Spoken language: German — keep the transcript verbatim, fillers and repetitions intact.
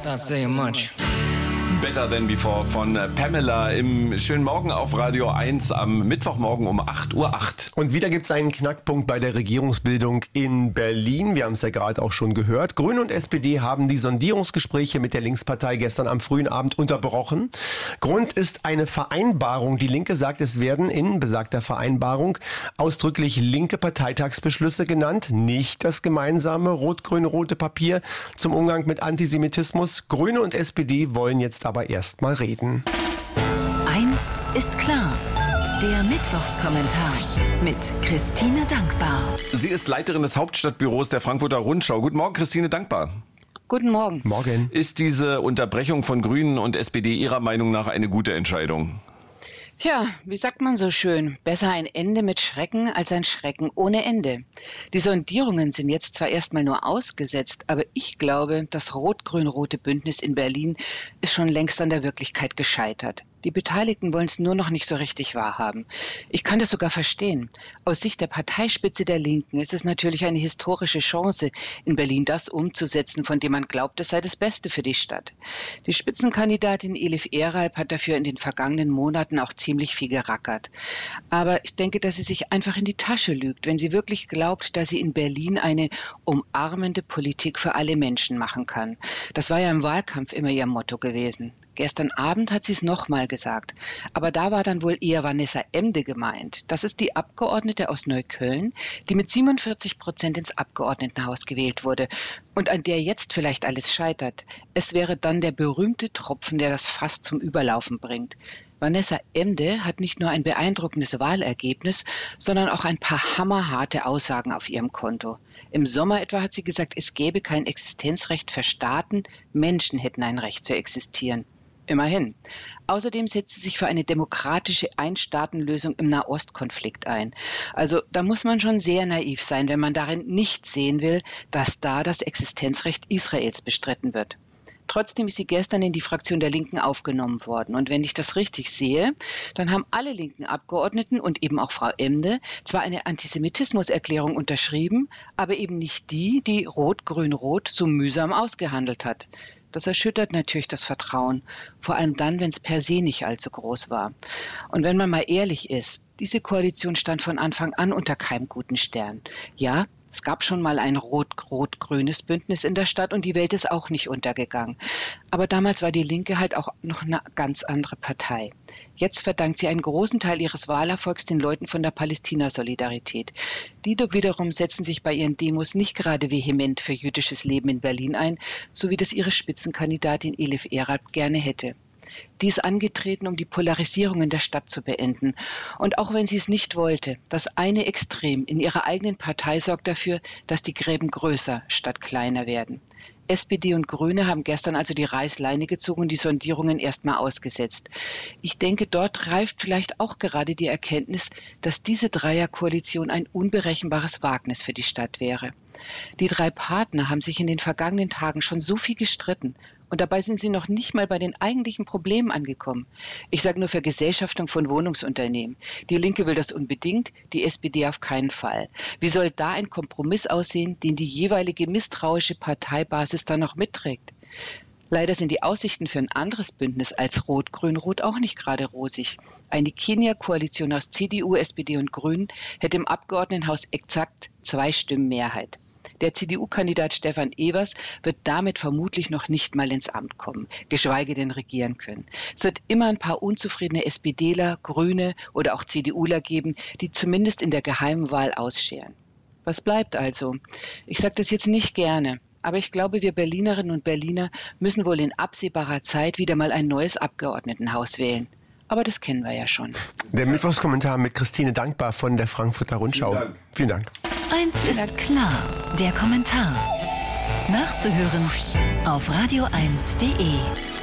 not saying much. Better Than Before von Pamela im schönen Morgen auf Radio eins am Mittwochmorgen um acht Uhr acht. Und wieder gibt es einen Knackpunkt bei der Regierungsbildung in Berlin. Wir haben es ja gerade auch schon gehört. Grüne und S P D haben die Sondierungsgespräche mit der Linkspartei gestern am frühen Abend unterbrochen. Grund ist eine Vereinbarung. Die Linke sagt, es werden in besagter Vereinbarung ausdrücklich linke Parteitagsbeschlüsse genannt, nicht das gemeinsame rot-grün-rote Papier zum Umgang mit Antisemitismus. Grüne und S P D wollen jetzt aber erst mal reden. Eins ist klar. Der Mittwochskommentar mit Christine Dankbar. Sie ist Leiterin des Hauptstadtbüros der Frankfurter Rundschau. Guten Morgen, Christine Dankbar. Guten Morgen. Morgen. Ist diese Unterbrechung von Grünen und S P D Ihrer Meinung nach eine gute Entscheidung? Tja, wie sagt man so schön, besser ein Ende mit Schrecken als ein Schrecken ohne Ende. Die Sondierungen sind jetzt zwar erstmal nur ausgesetzt, aber ich glaube, das rot-grün-rote Bündnis in Berlin ist schon längst an der Wirklichkeit gescheitert. Die Beteiligten wollen es nur noch nicht so richtig wahrhaben. Ich kann das sogar verstehen. Aus Sicht der Parteispitze der Linken ist es natürlich eine historische Chance, in Berlin das umzusetzen, von dem man glaubt, es sei das Beste für die Stadt. Die Spitzenkandidatin Elif Eralp hat dafür in den vergangenen Monaten auch ziemlich viel gerackert. Aber ich denke, dass sie sich einfach in die Tasche lügt, wenn sie wirklich glaubt, dass sie in Berlin eine umarmende Politik für alle Menschen machen kann. Das war ja im Wahlkampf immer ihr Motto gewesen. Gestern Abend hat sie es nochmal gesagt. Aber da war dann wohl eher Vanessa Emde gemeint. Das ist die Abgeordnete aus Neukölln, die mit siebenundvierzig Prozent ins Abgeordnetenhaus gewählt wurde und an der jetzt vielleicht alles scheitert. Es wäre dann der berühmte Tropfen, der das Fass zum Überlaufen bringt. Vanessa Emde hat nicht nur ein beeindruckendes Wahlergebnis, sondern auch ein paar hammerharte Aussagen auf ihrem Konto. Im Sommer etwa hat sie gesagt, es gäbe kein Existenzrecht für Staaten, Menschen hätten ein Recht zu existieren. Immerhin. Außerdem setzt sie sich für eine demokratische Einstaatenlösung im Nahostkonflikt ein. Also da muss man schon sehr naiv sein, wenn man darin nicht sehen will, dass da das Existenzrecht Israels bestritten wird. Trotzdem ist sie gestern in die Fraktion der Linken aufgenommen worden. Und wenn ich das richtig sehe, dann haben alle linken Abgeordneten und eben auch Frau Emde zwar eine Antisemitismuserklärung unterschrieben, aber eben nicht die, die Rot-Grün-Rot so mühsam ausgehandelt hat. Das erschüttert natürlich das Vertrauen, vor allem dann, wenn es per se nicht allzu groß war. Und wenn man mal ehrlich ist, diese Koalition stand von Anfang an unter keinem guten Stern. Ja, es gab schon mal ein rot-rot-grünes Bündnis in der Stadt und die Welt ist auch nicht untergegangen. Aber damals war die Linke halt auch noch eine ganz andere Partei. Jetzt verdankt sie einen großen Teil ihres Wahlerfolgs den Leuten von der Palästina-Solidarität. Die wiederum setzen sich bei ihren Demos nicht gerade vehement für jüdisches Leben in Berlin ein, so wie das ihre Spitzenkandidatin Elif Eralp gerne hätte. Die ist angetreten, um die Polarisierung in der Stadt zu beenden. Und auch wenn sie es nicht wollte, das eine Extrem in ihrer eigenen Partei sorgt dafür, dass die Gräben größer statt kleiner werden. S P D und Grüne haben gestern also die Reißleine gezogen und die Sondierungen erstmal ausgesetzt. Ich denke, dort reift vielleicht auch gerade die Erkenntnis, dass diese Dreierkoalition ein unberechenbares Wagnis für die Stadt wäre. Die drei Partner haben sich in den vergangenen Tagen schon so viel gestritten. Und dabei sind sie noch nicht mal bei den eigentlichen Problemen angekommen. Ich sage nur Vergesellschaftung von Wohnungsunternehmen. Die Linke will das unbedingt, die S P D auf keinen Fall. Wie soll da ein Kompromiss aussehen, den die jeweilige misstrauische Parteibasis dann noch mitträgt? Leider sind die Aussichten für ein anderes Bündnis als Rot-Grün-Rot auch nicht gerade rosig. Eine Kenia-Koalition aus C D U, S P D und Grünen hätte im Abgeordnetenhaus exakt zwei Stimmen Mehrheit. Der C D U-Kandidat Stefan Evers wird damit vermutlich noch nicht mal ins Amt kommen, geschweige denn regieren können. Es wird immer ein paar unzufriedene SPDler, Grüne oder auch CDUler geben, die zumindest in der geheimen Wahl ausscheren. Was bleibt also? Ich sage das jetzt nicht gerne, aber ich glaube, wir Berlinerinnen und Berliner müssen wohl in absehbarer Zeit wieder mal ein neues Abgeordnetenhaus wählen. Aber das kennen wir ja schon. Der Mittwochskommentar mit Christine Dankbar von der Frankfurter Rundschau. Vielen Dank. Vielen Dank. Eins ist klar, der Kommentar. Nachzuhören auf radio eins punkt de.